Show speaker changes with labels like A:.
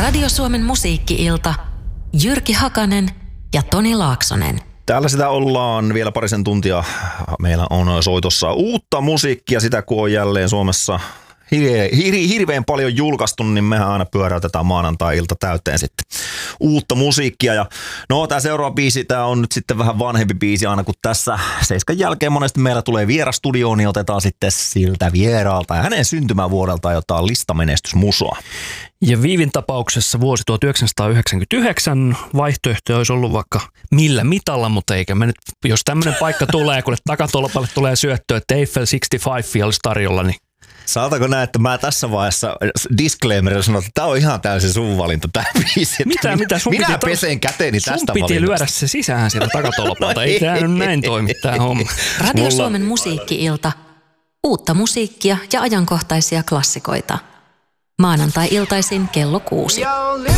A: Radio Suomen musiikki-ilta. Jyrki Hakanen ja Toni Laaksonen.
B: Täällä sitä ollaan vielä parisen tuntia. Meillä on soitossa uutta musiikkia, sitä kun on jälleen Suomessa hirveän paljon julkaistu, niin mehän aina pyöräytetään maanantai-ilta täyteen sitten uutta musiikkia. Ja no, tämä seuraava biisi, tämä on nyt sitten vähän vanhempi biisi, aina kun tässä 7 jälkeen monesti meillä tulee vieras studioon, niin otetaan sitten siltä vieraalta ja hänen syntymävuodeltaan jotain listamenestysmusoa.
C: Ja Viivin tapauksessa vuosi 1999 vaihtoehto olisi ollut vaikka millä mitalla, mutta eikä me nyt, jos tämmöinen paikka tulee, kun takatolpalle tulee syöttöä, että Eiffel 65 olisi tarjolla, niin
B: saatako näin, että mä tässä vaiheessa disclaimerilla sanon, että tämä on ihan täysin sun valinta, tämä biisi.
C: Mitä?
B: Minä pesen käteeni tästä valinnasta.
C: Sun piti lyödä se sisään sieltä takatolpalta. Ei tämä nyt näin toimi tämä homma.
A: Radio Suomen musiikki-ilta. Uutta musiikkia ja ajankohtaisia klassikoita. Maanantai-iltaisin kello 6.